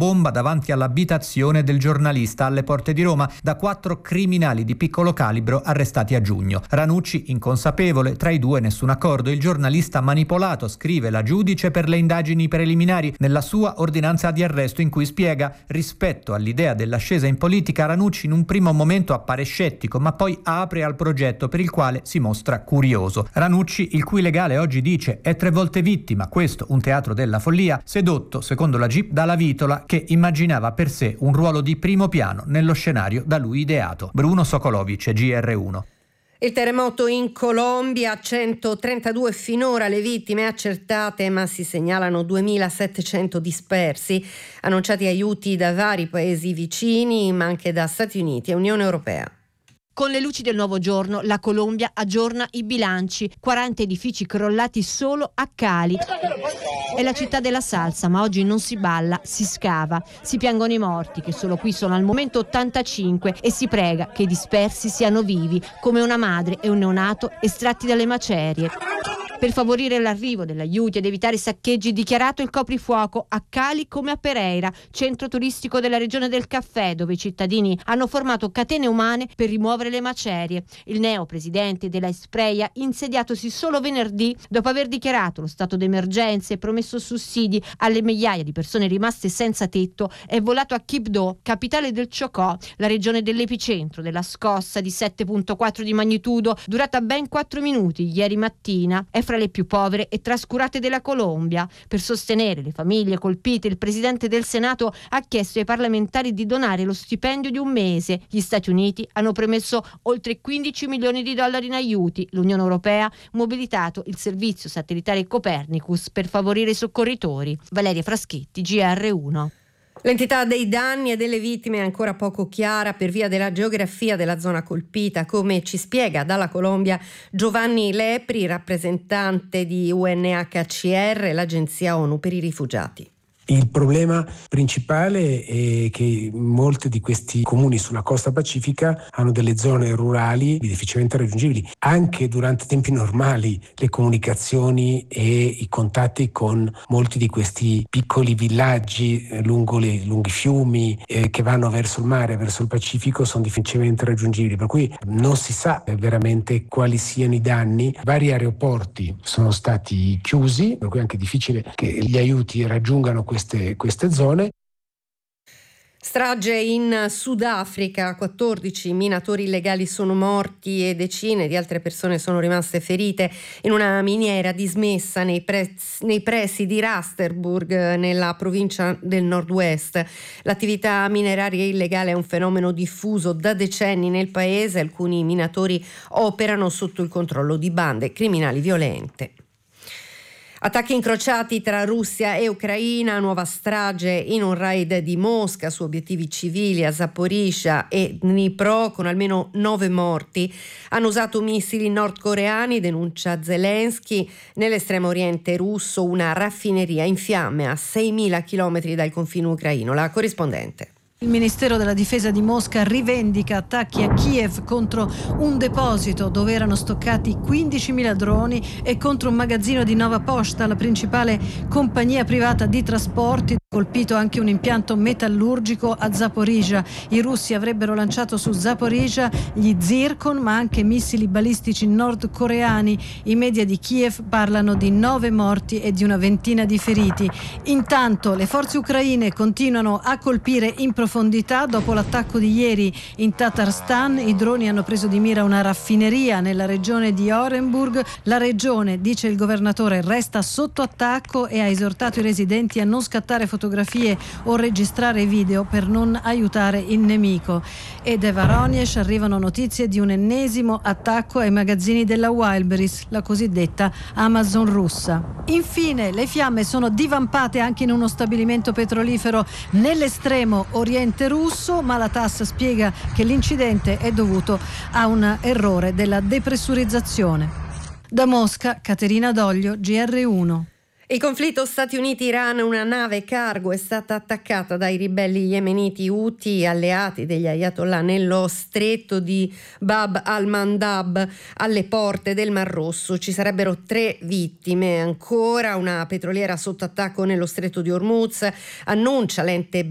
bomba davanti all'abitazione del giornalista alle porte di Roma da 4 criminali di piccolo calibro arrestati a giugno. Ranucci inconsapevole, tra i due nessun accordo. Il giornalista manipolato, scrive la giudice per le indagini preliminari nella sua ordinanza di arresto, in cui spiega: rispetto all'idea dell'ascesa in politica, Ranucci in un primo momento appare scettico, ma poi apre al progetto, per il quale si mostra curioso. Ranucci, il cui legale oggi dice è 3 volte vittima, questo un teatro della follia, sedotto, secondo la GIP, dalla Vitola, che immaginava per sé un ruolo di primo piano nello scenario da lui ideato. Bruno Sokolovic, GR1. Il terremoto in Colombia, 132 finora le vittime accertate, ma si segnalano 2.700 dispersi. Annunciati aiuti da vari paesi vicini, ma anche da Stati Uniti e Unione Europea. Con le luci del nuovo giorno, la Colombia aggiorna i bilanci. 40 edifici crollati solo a Cali. È la città della salsa, ma oggi non si balla, si scava. Si piangono i morti, che solo qui sono al momento 85, e si prega che i dispersi siano vivi, come una madre e un neonato estratti dalle macerie. Per favorire l'arrivo degli aiuti ed evitare saccheggi, dichiarato il coprifuoco a Cali come a Pereira, centro turistico della regione del caffè, dove i cittadini hanno formato catene umane per rimuovere le macerie. Il neo presidente della Espreia, insediatosi solo venerdì, dopo aver dichiarato lo stato d'emergenza e promesso sussidi alle migliaia di persone rimaste senza tetto, è volato a Quibdó, capitale del Chocó, la regione dell'epicentro della scossa di 7,4 di magnitudo, durata ben 4 minuti ieri mattina. È fra le più povere e trascurate della Colombia. Per sostenere le famiglie colpite, il presidente del Senato ha chiesto ai parlamentari di donare lo stipendio di un mese. Gli Stati Uniti hanno promesso oltre 15 milioni di dollari in aiuti. L'Unione Europea ha mobilitato il servizio satellitare Copernicus per favorire i soccorritori. Valeria Fraschetti, GR1. L'entità dei danni e delle vittime è ancora poco chiara per via della geografia della zona colpita, come ci spiega dalla Colombia Giovanni Lepri, rappresentante di UNHCR, l'agenzia ONU per i rifugiati. Il problema principale è che molti di questi comuni sulla costa pacifica hanno delle zone rurali difficilmente raggiungibili. Anche durante tempi normali le comunicazioni e i contatti con molti di questi piccoli villaggi lungo i lunghi fiumi che vanno verso il mare, verso il Pacifico, sono difficilmente raggiungibili, per cui non si sa veramente quali siano i danni. Vari aeroporti sono stati chiusi, per cui è anche difficile che gli aiuti raggiungano queste zone. Strage in Sudafrica, 14 minatori illegali sono morti e decine di altre persone sono rimaste ferite in una miniera dismessa nei pressi di Rustenburg, nella provincia del Nord-West. L'attività mineraria illegale è un fenomeno diffuso da decenni nel paese. Alcuni minatori operano sotto il controllo di bande criminali violente. Attacchi incrociati tra Russia e Ucraina, nuova strage in un raid di Mosca su obiettivi civili a Zaporizhzhia e Dnipro, con almeno 9 morti. Hanno usato missili nordcoreani, denuncia Zelensky. Nell'estremo oriente russo una raffineria in fiamme a 6.000 chilometri dal confine ucraino. La corrispondente. Il Ministero della Difesa di Mosca rivendica attacchi a Kiev contro un deposito dove erano stoccati 15.000 droni e contro un magazzino di Nova Pošta, la principale compagnia privata di trasporti. Colpito anche un impianto metallurgico a Zaporizhzhia. I russi avrebbero lanciato su Zaporizhzhia gli Zircon, ma anche missili balistici nordcoreani. I media di Kiev parlano di 9 morti e di una ventina di feriti. Intanto le forze ucraine continuano a colpire in profondità. Dopo l'attacco di ieri in Tatarstan, i droni hanno preso di mira una raffineria nella regione di Orenburg. La regione, dice il governatore, resta sotto attacco e ha esortato i residenti a non scattare fotografie o registrare video per non aiutare il nemico. E da Voronezh arrivano notizie di un ennesimo attacco ai magazzini della Wildberries, la cosiddetta Amazon russa. Infine, le fiamme sono divampate anche in uno stabilimento petrolifero nell'estremo oriente russo, ma la TASS spiega che l'incidente è dovuto a un errore della depressurizzazione. Da Mosca, Caterina Doglio, GR1. Il conflitto Stati Uniti-Iran, una nave cargo è stata attaccata dai ribelli yemeniti Houthi, alleati degli Ayatollah, nello stretto di Bab al-Mandab, alle porte del Mar Rosso. Ci sarebbero 3 vittime. Ancora una petroliera sotto attacco nello stretto di Hormuz, annuncia l'ente